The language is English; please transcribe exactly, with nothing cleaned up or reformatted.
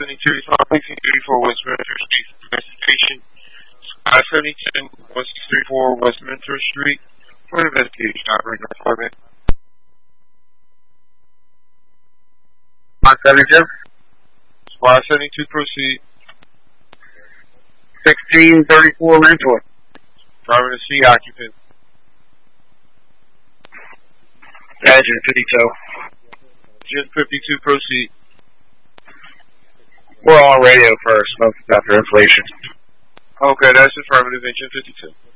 seventy-two, sixteen thirty-four Westminster Street, investigation. Sky seventy-two, one six three four Westminster Street, for an investigation operating department. Squad seventy-two? Squad seventy-two, proceed. sixteen thirty-four Rantour. Driver to C, occupant. Engine fifty-two. Engine fifty-two, proceed. We're on radio first, smoke after inflation. Okay, that's affirmative, engine fifty-two.